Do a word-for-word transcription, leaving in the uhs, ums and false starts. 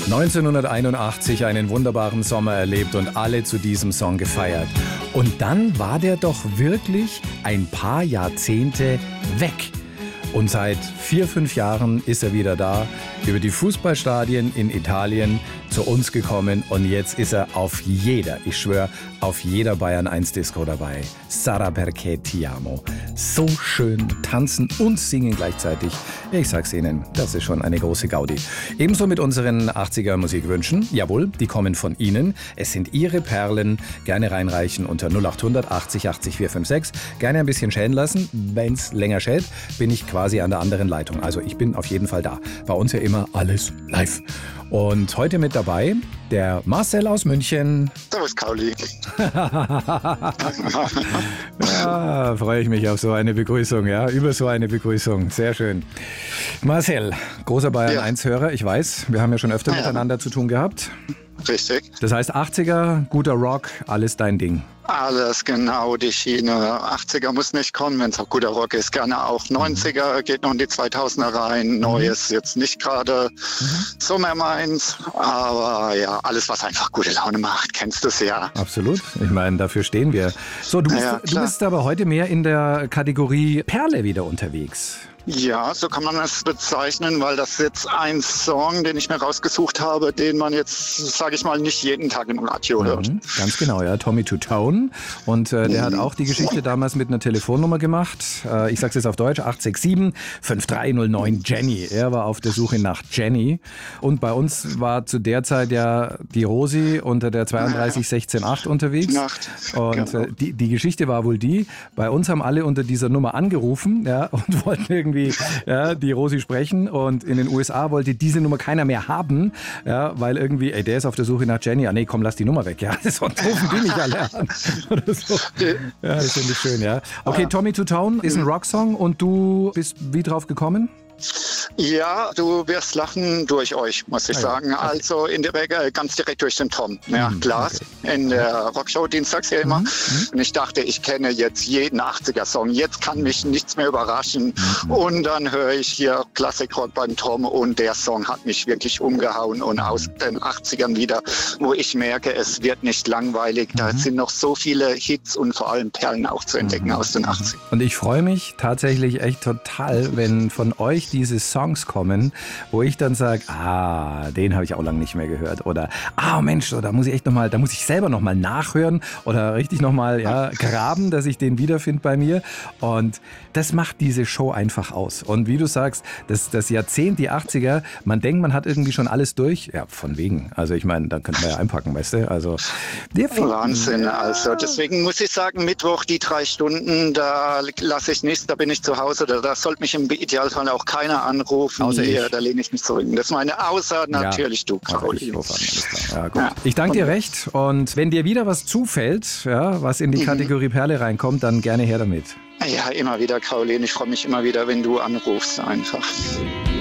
neunzehnhunderteinundachtzig einen wunderbaren Sommer erlebt und alle zu diesem Song gefeiert. Und dann war der doch wirklich ein paar Jahrzehnte weg. Und seit vier, fünf Jahren ist er wieder da, über die Fußballstadien in Italien zu uns gekommen. Und jetzt ist er auf jeder, ich schwöre, auf jeder Bayern eins Disco dabei. Sarà perché ti amo. So schön tanzen und singen gleichzeitig. Ich sag's Ihnen, das ist schon eine große Gaudi. Ebenso mit unseren achtziger Musikwünschen. Jawohl, die kommen von Ihnen. Es sind Ihre Perlen. Gerne reinreichen unter null acht hundert achtzig achtzig vier fünf sechs. Gerne ein bisschen schälen lassen. Wenn's länger schält, bin ich quasi an der anderen Leitung. Also ich bin auf jeden Fall da. Bei uns ja immer alles live. Und heute mit dabei der Marcel aus München. Servus, Kauli. Ja, freue ich mich auf so eine Begrüßung, ja, über so eine Begrüßung. Sehr schön. Marcel, großer Bayern eins Hörer, ich weiß, wir haben ja schon öfter ja. miteinander zu tun gehabt. Richtig. Das heißt achtziger, guter Rock, alles dein Ding. Alles genau, die Schiene. achtziger muss nicht kommen, wenn es auch guter Rock ist. Gerne auch neunziger, geht noch in die zweitausender rein. Neues jetzt nicht gerade mhm. so mehr meins. Aber ja, alles, was einfach gute Laune macht, kennst du es ja. Absolut. Ich meine, dafür stehen wir. So, du bist, ja, du bist aber heute mehr in der Kategorie Perle wieder unterwegs. Ja, so kann man es bezeichnen, weil das jetzt ein Song, den ich mir rausgesucht habe, den man jetzt, sage ich mal, nicht jeden Tag im Radio hört. Mhm, ganz genau, ja. Tommy Two Tone. Und äh, der mhm. hat auch die Geschichte damals mit einer Telefonnummer gemacht. Äh, ich sag's jetzt auf Deutsch, acht sechs sieben fünf drei null neun Jenny. Er war auf der Suche nach Jenny. Und bei uns war zu der Zeit ja die Rosi unter der zweiunddreißig sechzehn acht unterwegs. Nacht. Und äh, die, die Geschichte war wohl die, bei uns haben alle unter dieser Nummer angerufen, ja, und wollten irgendwie ja, die Rosi sprechen, und in den U S A wollte diese Nummer keiner mehr haben, ja, weil irgendwie, ey, der ist auf der Suche nach Jenny, ah nee, komm, lass die Nummer weg, ja, sonst rufen die nicht alle an. Oder so. Ja, das finde ich schön, ja. Okay, Tommy Two Tone ist ein Rocksong und du bist wie drauf gekommen? Ja, du wirst lachen durch euch, muss ich ah, ja. sagen. Okay. Also in der Regel ganz direkt durch den Tom. Ja, mhm, Glas okay. in der Rockshow dienstags ja immer. Mhm. Und ich dachte, ich kenne jetzt jeden achtziger-Song. Jetzt kann mich nichts mehr überraschen. Mhm. Und dann höre ich hier Klassikrock beim Tom und der Song hat mich wirklich umgehauen. Und aus den achtzigern wieder, wo ich merke, es wird nicht langweilig. Mhm. Da sind noch so viele Hits und vor allem Perlen auch zu entdecken mhm. aus den achtzigern. Und ich freue mich tatsächlich echt total, wenn von euch diese Songs kommen, wo ich dann sage, ah, den habe ich auch lange nicht mehr gehört, oder ah Mensch, da muss ich echt noch mal, da muss ich selber noch mal nachhören oder richtig noch mal ja, graben, dass ich den wiederfinde bei mir, und das macht diese Show einfach aus. Und wie du sagst, das, das Jahrzehnt, die achtziger, man denkt, man hat irgendwie schon alles durch, ja, von wegen, also ich meine, da könnte man ja einpacken, weißt du, also der Wahnsinn, also deswegen muss ich sagen, Mittwoch die drei Stunden, da lasse ich nichts, da bin ich zu Hause, da, da sollte mich im Idealfall auch keiner anrufen. Außer hier, ich. Da lehne ich mich zurück. Das ist meine Außer natürlich ja, du, Kauli. Ich, ja, gut. Ja. Ich danke dir recht, und wenn dir wieder was zufällt, ja, was in die Kategorie Perle reinkommt, dann gerne her damit. Ja, immer wieder, Kauli. Ich freue mich immer wieder, wenn du anrufst einfach.